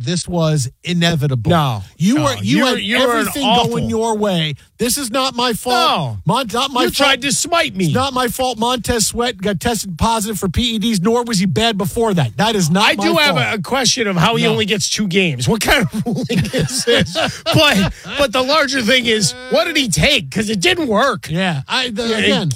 this was inevitable. No. You had were everything awful. going your way. This is not my fault. No. Not my You fault. tried to smite me. It's not my fault Montez Sweat got tested positive for PEDs, nor was he bad before that. That is not my fault. I do have a question of how he only gets 2 games. What kind of ruling is this? But the larger thing is, what did he take? Because it didn't work. Yeah. Again,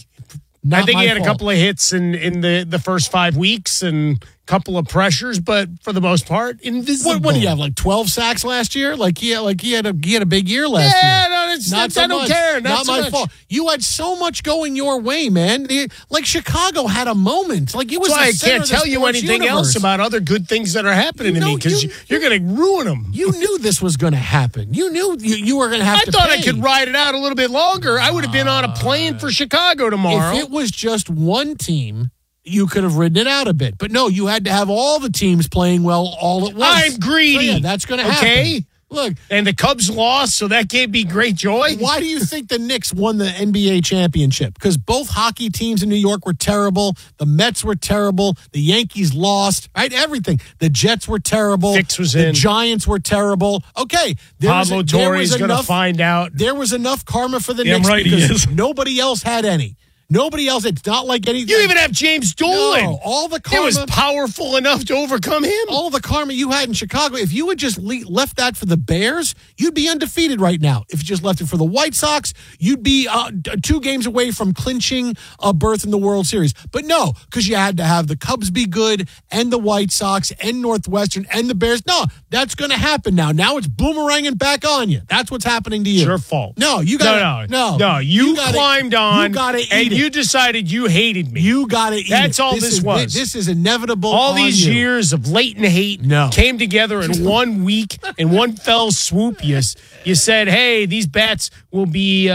I think he had a couple of hits in the first 5 weeks and a couple of pressures, but for the most part, invisible. What do you have? Like 12 sacks last year? He had a big year last year. Yeah, no, I don't care. Not so my much. fault. You had so much going your way, man. Like Chicago had a moment. Like it was. That's why I the center can't of the tell you sports anything universe. else about other good things that are happening to me because you're going to ruin them. You knew this was going to happen. You knew you were going to have to. I thought pay. I could ride it out a little bit longer. I would have been on a plane for Chicago tomorrow. If it was just one team, you could have ridden it out a bit. But no, you had to have all the teams playing well all at once. I'm greedy. So yeah, that's going to happen. Okay? Look. And the Cubs lost, so that gave me great joy. Why do you think the Knicks won the NBA championship? Because both hockey teams in New York were terrible. The Mets were terrible. The Yankees lost. Right? Everything. The Jets were terrible. Fix was the in. Giants were terrible. Okay. Pablo Torre is going to find out. There was enough karma for the Damn Knicks right he because is. nobody else had any. Nobody else. It's not like anything. You even have James Dolan. No, all the karma. It was powerful enough to overcome him. All the karma you had in Chicago, if you had just left that for the Bears, you'd be undefeated right now. If you just left it for the White Sox, you'd be 2 games away from clinching a berth in the World Series. But no, because you had to have the Cubs be good and the White Sox and Northwestern and the Bears. No, that's going to happen now. Now it's boomeranging back on you. That's what's happening to you. It's your fault. No, you got No, you climbed on. You got to eat you decided you hated me. You got to eat That's all this was. This is inevitable. All these you. years of latent hate came together in 1 week, in one fell swoop. You said, hey, these bats will be,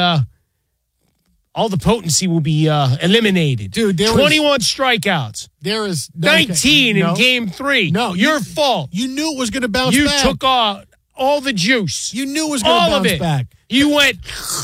all the potency will be eliminated. Dude, 21 strikeouts. There is 19 in game 3. No, your fault. You knew it was going to bounce back. You took all the juice. You knew it was going to bounce back. You went,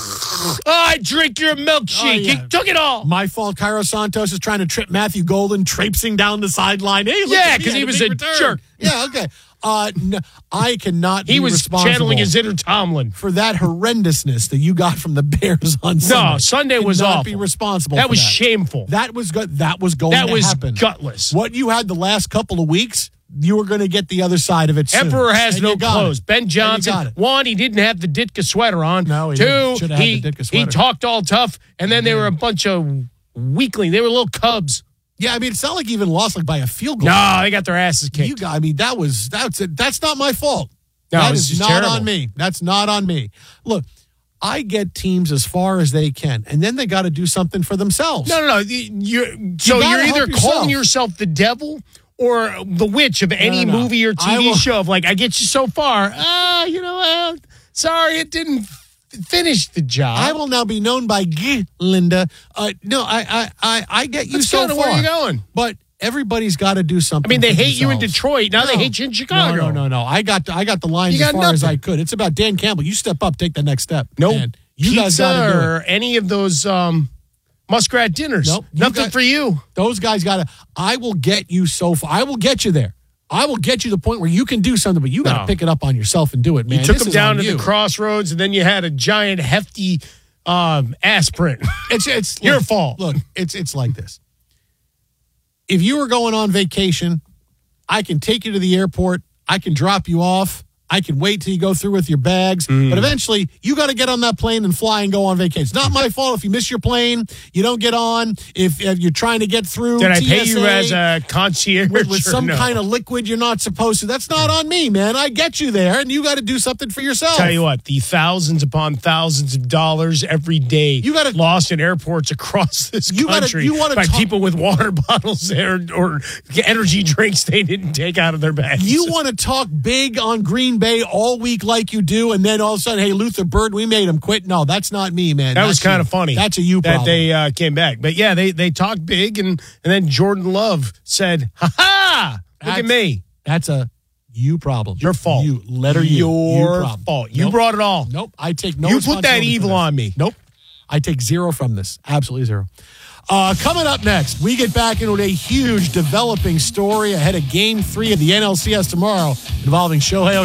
I drink your milkshake. You took it all. My fault. Cairo Santos is trying to trip Matthew Golden, traipsing down the sideline. Hey, look at me, because he was a jerk. Yeah, okay. No, I cannot be responsible. He was channeling his inner Tomlin. For that horrendousness that you got from the Bears on Sunday. No, Sunday was awful. Be responsible that for was shameful. That was good. That was going to happen. That was gutless. What you had the last couple of weeks, you were going to get the other side of it soon. Emperor has no clothes. Ben Johnson, 1, he didn't have the Ditka sweater on. No, he 2, should have had the Ditka sweater. He talked all tough, and then they were a bunch of weaklings. They were little cubs. Yeah, I mean, it's not like you even lost by a field goal. No, they got their asses kicked. That's not my fault. No, that is not terrible. on me. That's not on me. Look, I get teams as far as they can, and then they got to do something for themselves. No. You're either calling yourself the devil or the witch of any movie or TV show. Of like, I get you so far. Sorry, it didn't finish the job. I will now be known by Linda. No, I get you That's so far. Where are you going? But everybody's got to do something. I mean, they for hate you in themselves. Detroit. Now they hate you in Chicago. No. I got the lines as far as I could. It's about Dan Campbell. You step up, take the next step. Nope. Man, you guys got to do it. Or any of those muskrat dinners. Nope. Nothing for you. Those guys got to. I will get you so far. I will get you there. I will get you to the point where you can do something, but you got to pick it up on yourself and do it, man. You took them down to the crossroads, and then you had a giant, hefty aspirin. It's your fault. Look, it's like this. If you were going on vacation, I can take you to the airport. I can drop you off. I can wait till you go through with your bags. But eventually, you got to get on that plane and fly and go on vacation. It's not my fault if you miss your plane, you don't get on, if you're trying to get through Did TSA, I pay you as a concierge? With some kind of liquid you're not supposed to. That's not on me, man. I get you there, and you got to do something for yourself. Tell you what, the thousands upon thousands of dollars every day lost in airports across this country by people with water bottles there or energy drinks they didn't take out of their bags. You want to talk big on Green Bay all week like you do, and then all of a sudden, hey, Luther Bird, we made him quit. No, that's not me, man. That was kind of funny. That's a you problem. That they came back. But yeah, they talked big, and then Jordan Love said, ha-ha, look at me. That's a you problem. Your fault. You, letter U. Your fault. You brought it all. Nope. I take no You responsibility. put that evil on me. Nope. I take zero from this. Absolutely zero. Coming up next, we get back into a huge developing story ahead of Game 3 of the NLCS tomorrow involving Shohei